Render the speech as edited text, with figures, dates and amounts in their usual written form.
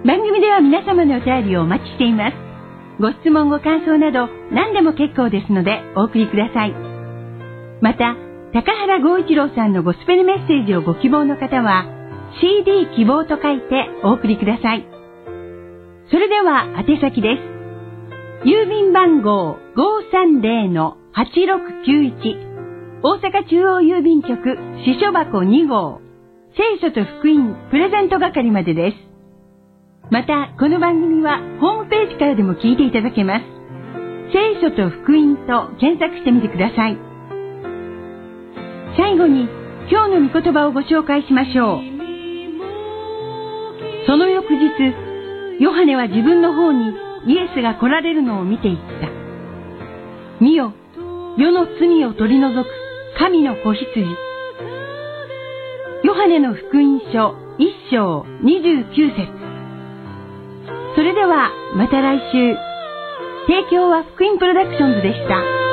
番組では皆様のお便りをお待ちしています。ご質問ご感想など何でも結構ですのでお送りください。また、高原剛一郎さんのゴスペルメッセージをご希望の方は CD 希望と書いてお送りください。それでは宛先です。郵便番号 530-8691 大阪中央郵便局支所箱2号聖書と福音プレゼント係までです。また、この番組はホームページからでも聞いていただけます。聖書と福音と検索してみてください。最後に今日の御言葉をご紹介しましょう。その翌日、ヨハネは自分の方にイエスが来られるのを見ていった。見よ、世の罪を取り除く神の子羊。ヨハネの福音書1章29節。それではまた来週。提供は福音プロダクションズでした。